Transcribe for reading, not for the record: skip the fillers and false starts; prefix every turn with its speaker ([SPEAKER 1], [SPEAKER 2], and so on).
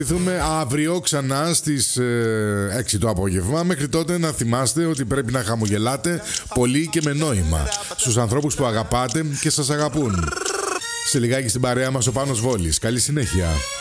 [SPEAKER 1] Δούμε αύριο ξανά στις 6 το απόγευμα. Μέχρι τότε να θυμάστε ότι πρέπει να χαμογελάτε πολύ και με νόημα στους ανθρώπους που αγαπάτε και σας αγαπούν. Σε λιγάκι στην παρέα μας ο Πάνος Βόλης. Καλή συνέχεια.